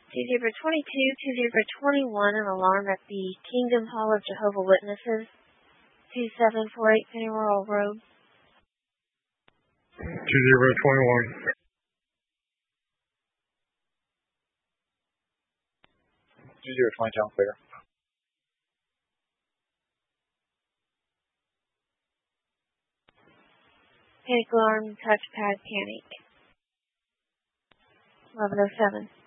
2022-2021, an alarm at the Kingdom Hall of Jehovah Witnesses, 2748 Pennyroyal Road. 2021. 2020 sounds clear. Panic alarm, touchpad, panic. 1107.